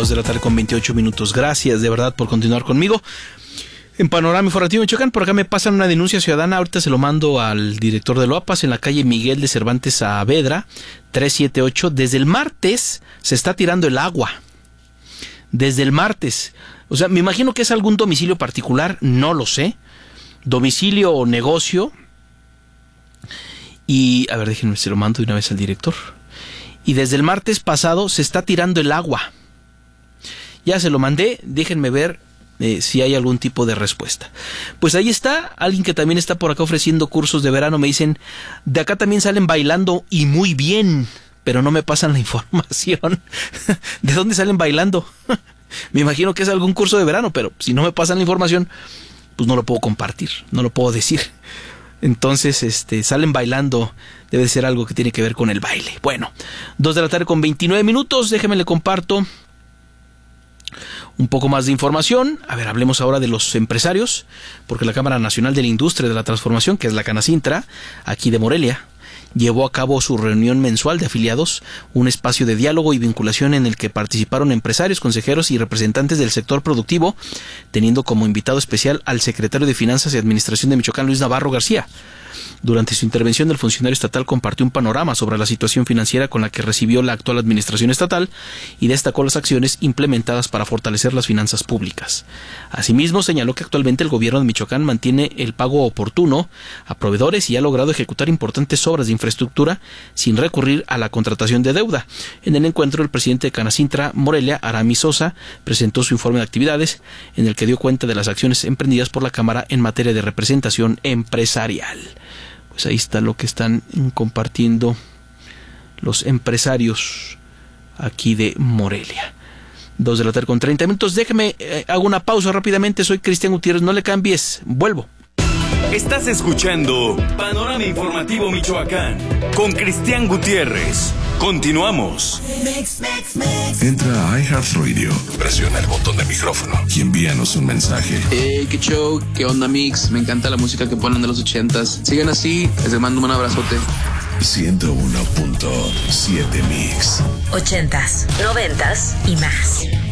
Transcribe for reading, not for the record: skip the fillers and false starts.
2 de la tarde con 28 minutos. Gracias de verdad por continuar conmigo. En Panorama Informativo Michoacán, por acá me pasan una denuncia ciudadana. Ahorita se lo mando al director de Loapas, en la calle Miguel de Cervantes Saavedra, 378. Desde el martes se está tirando el agua. Desde el martes. O sea, me imagino que es algún domicilio particular, no lo sé. Domicilio o negocio. Y, a ver, déjenme, se lo mando de una vez al director. Y desde el martes pasado se está tirando el agua. Ya se lo mandé, déjenme ver si hay algún tipo de respuesta. Pues ahí está, alguien que también está por acá ofreciendo cursos de verano. Me dicen, de acá también salen bailando y muy bien, pero no me pasan la información. ¿De dónde salen bailando? Me imagino que es algún curso de verano, pero si no me pasan la información, pues no lo puedo compartir, no lo puedo decir. Entonces, salen bailando, debe ser algo que tiene que ver con el baile. Bueno, 2 de la tarde con 29 minutos, déjenme le comparto un poco más de información. A ver, hablemos ahora de los empresarios, porque la Cámara Nacional de la Industria de la Transformación, que es la Canacintra, aquí de Morelia, llevó a cabo su reunión mensual de afiliados, un espacio de diálogo y vinculación en el que participaron empresarios, consejeros y representantes del sector productivo, teniendo como invitado especial al secretario de Finanzas y Administración de Michoacán, Luis Navarro García. Durante su intervención, el funcionario estatal compartió un panorama sobre la situación financiera con la que recibió la actual administración estatal y destacó las acciones implementadas para fortalecer las finanzas públicas. Asimismo, señaló que actualmente el gobierno de Michoacán mantiene el pago oportuno a proveedores y ha logrado ejecutar importantes obras de infraestructura sin recurrir a la contratación de deuda. En el encuentro, el presidente de Canacintra, Morelia, Aramis Sosa, presentó su informe de actividades en el que dio cuenta de las acciones emprendidas por la Cámara en materia de representación empresarial. Pues ahí está lo que están compartiendo los empresarios aquí de Morelia. 2 de la tarde con 30 minutos. Déjeme, hago una pausa rápidamente. Soy Cristian Gutiérrez. No le cambies. Vuelvo. Estás escuchando Panorama Informativo Michoacán con Cristian Gutiérrez. Continuamos. Entra a iHeartRadio, presiona el botón de micrófono y envíanos un mensaje. Qué show, qué onda Mix, me encanta la música que ponen de los 80s. Sigan así, les mando un abrazote. 101.7 Mix. 80s, 90s y más.